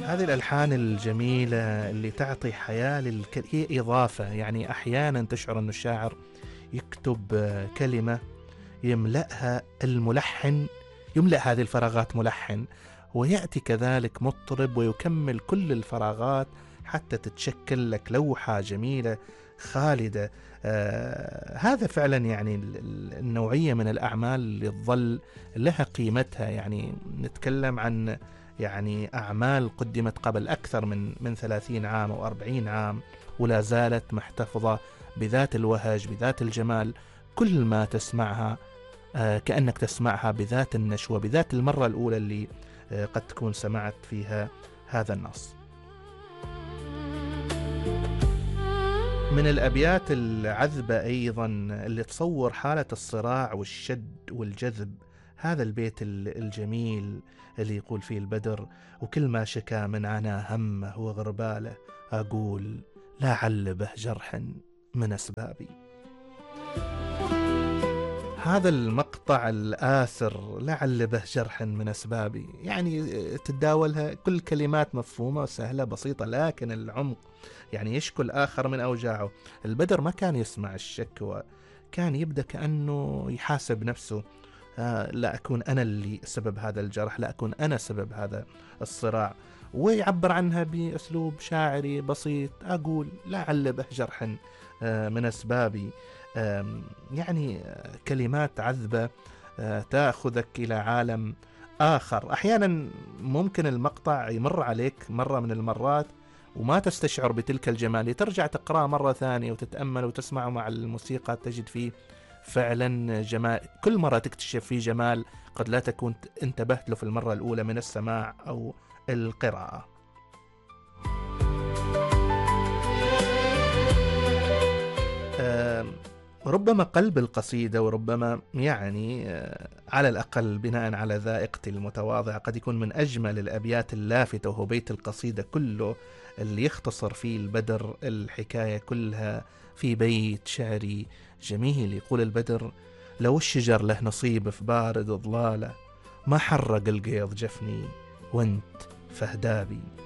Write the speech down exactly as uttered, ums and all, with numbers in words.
هذه الألحان الجميلة اللي تعطي حياة للك... هي إضافة، يعني أحيانا تشعر أن الشاعر يكتب آه، كلمة يملأها الملحن، يملأ هذه الفراغات ملحن، ويأتي كذلك مطرب ويكمل كل الفراغات حتى تتشكل لك لوحة جميلة خالدة. آه هذا فعلا يعني ال- ال- النوعية من الأعمال اللي تظل لها قيمتها. يعني نتكلم عن يعني أعمال قدمت قبل أكثر من من ثلاثين عام أو أربعين عام ولا زالت محتفظة بذات الوهج بذات الجمال. كل ما تسمعها آه، كأنك تسمعها بذات النشوة، بذات المرة الأولى اللي آه، قد تكون سمعت فيها هذا النص. من الأبيات العذبة أيضا اللي تصور حالة الصراع والشد والجذب، هذا البيت ال- الجميل اللي يقول فيه البدر: وكل ما شكا من عنا همه وغرباله، أقول لا عل به جرح من أسبابي. هذا المقطع الآثر لعل به جرح من أسبابي، يعني تتداولها كل كلمات مفهومة وسهلة بسيطة، لكن العمق يعني يشكو الآخر من أوجاعه. البدر ما كان يسمع الشكوى، كان يبدأ كأنه يحاسب نفسه. آه لا أكون أنا اللي سبب هذا الجرح، لا أكون أنا سبب هذا الصراع، ويعبر عنها بأسلوب شاعري بسيط: أقول لعل به جرح آه من أسبابي. آم، يعني آه، كلمات عذبة آه، تأخذك إلى عالم آخر. أحيانا ممكن المقطع يمر عليك مرة من المرات وما تستشعر بتلك الجمال، ترجع تقرأه مرة ثانية وتتأمل وتسمعه مع الموسيقى، تجد فيه فعلا جمال. كل مرة تكتشف فيه جمال قد لا تكون انتبهت له في المرة الأولى من السماع أو القراءة. آم، ربما قلب القصيدة، وربما يعني آه، على الأقل بناء على ذائقتي المتواضعة، قد يكون من أجمل الأبيات اللافتة، وهو بيت القصيدة كله اللي يختصر فيه البدر الحكاية كلها في بيت شعري جميل. يقول البدر: لو الشجر له نصيب في بارد ضلاله، ما حرق القيض جفني وانت فهدابي.